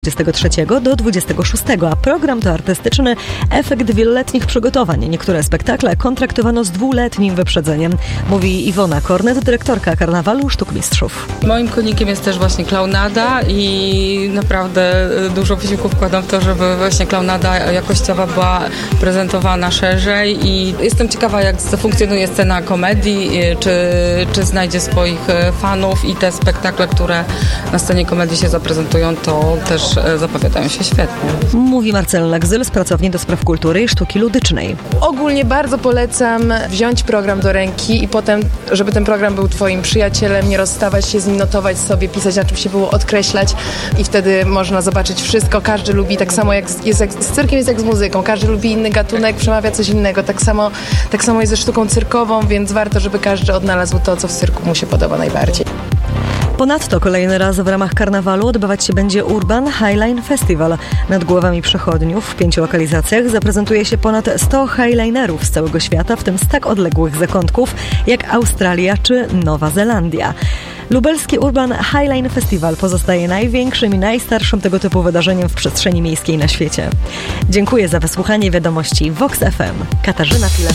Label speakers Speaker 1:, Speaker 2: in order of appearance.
Speaker 1: 23 do 26, a program to artystyczny efekt wieloletnich przygotowań. Niektóre spektakle kontraktowano z 2-letnim wyprzedzeniem, mówi Iwona Kornet, dyrektorka Karnawalu Sztuk Mistrzów.
Speaker 2: Moim konikiem jest też właśnie klaunada i naprawdę dużo wysiłku wkładam w to, żeby właśnie klaunada jakościowa była prezentowana szerzej i jestem ciekawa, jak zafunkcjonuje scena komedii, czy znajdzie swoich fanów i te spektakle, które na scenie komedii się zaprezentują, to też zapowiadają się świetnie.
Speaker 1: Mówi Marcelina Gzyl z Pracowni do Spraw Kultury i Sztuki Ludycznej.
Speaker 3: Ogólnie bardzo polecam wziąć program do ręki i potem, żeby ten program był twoim przyjacielem, nie rozstawać się z nim, notować sobie, pisać, na czym się było, odkreślać i wtedy można zobaczyć wszystko. Każdy lubi, tak samo jak z cyrkiem jest jak z muzyką. Każdy lubi inny gatunek, przemawia coś innego. Tak samo jest ze sztuką cyrkową, więc warto, żeby każdy odnalazł to, co w cyrku mu się podoba najbardziej.
Speaker 1: Ponadto kolejny raz w ramach karnawalu odbywać się będzie Urban Highline Festival. Nad głowami przechodniów w 5 lokalizacjach zaprezentuje się ponad 100 highlinerów z całego świata, w tym z tak odległych zakątków jak Australia czy Nowa Zelandia. Lubelski Urban Highline Festival pozostaje największym i najstarszym tego typu wydarzeniem w przestrzeni miejskiej na świecie. Dziękuję za wysłuchanie wiadomości Vox FM. Katarzyna File.